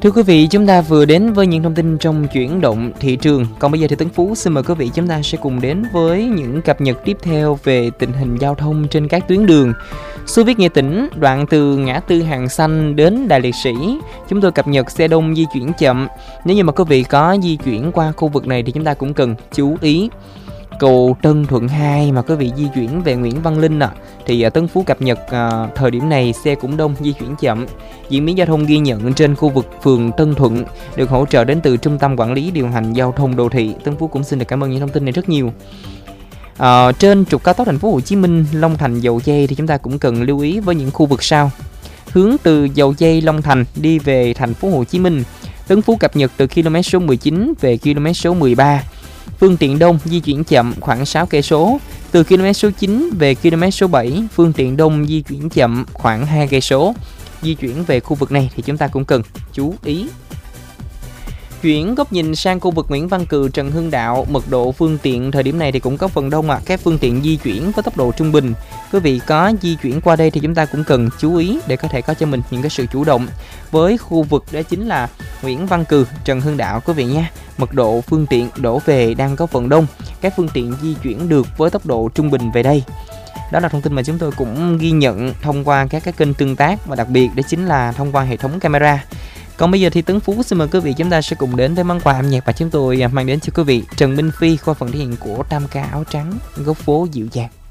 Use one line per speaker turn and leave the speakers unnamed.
Thưa quý vị, chúng ta vừa đến với những thông tin trong chuyển động thị trường. Còn bây giờ thì Tấn Phú xin mời quý vị chúng ta sẽ cùng đến với những cập nhật tiếp theo về tình hình giao thông trên các tuyến đường. Xô viết Nghệ Tĩnh, đoạn từ ngã tư Hàng Xanh đến Đại Liệt Sĩ, chúng tôi cập nhật xe đông di chuyển chậm. Nếu như mà quý vị có di chuyển qua khu vực này thì chúng ta cũng cần chú ý. Cầu Tân Thuận 2 mà quý vị di chuyển về Nguyễn Văn Linh thì Tấn Phú cập nhật thời điểm này xe cũng đông, di chuyển chậm. Diễn biến giao thông ghi nhận trên khu vực phường Tân Thuận được hỗ trợ đến từ Trung tâm Quản lý Điều hành Giao thông Đô thị. Tấn Phú cũng xin được cảm ơn những thông tin này rất nhiều. Trên trục cao tốc Thành phố Hồ Chí Minh Long Thành Dầu Giây thì chúng ta cũng cần lưu ý với những khu vực sau. Hướng từ Dầu Giây Long Thành đi về Thành phố Hồ Chí Minh, Tấn Phú cập nhật từ km số 19 về km số 13. Phương tiện đông di chuyển chậm khoảng 6 cây số. Từ km số 9 về km số 7, phương tiện đông di chuyển chậm khoảng 2 cây số. Di chuyển về khu vực này thì chúng ta cũng cần chú ý. Chuyển góc nhìn sang khu vực Nguyễn Văn Cừ, Trần Hưng Đạo, mật độ phương tiện thời điểm này thì cũng có phần đông các phương tiện di chuyển với tốc độ trung bình. Quý vị có di chuyển qua đây thì chúng ta cũng cần chú ý để có thể có cho mình những cái sự chủ động. Với khu vực đó chính là Nguyễn Văn Cừ, Trần Hưng Đạo quý vị nha. Mật độ phương tiện đổ về đang có phần đông. Các phương tiện di chuyển được với tốc độ trung bình về đây. Đó là thông tin mà chúng tôi cũng ghi nhận thông qua các cái kênh tương tác, và đặc biệt đó chính là thông qua hệ thống camera. Còn bây giờ thì Tấn Phú xin mời quý vị chúng ta sẽ cùng đến với món quà âm nhạc mà chúng tôi mang đến cho quý vị. Trần Minh Phi qua phần thể hiện của Tam Ca Áo Trắng, góc phố dịu dàng.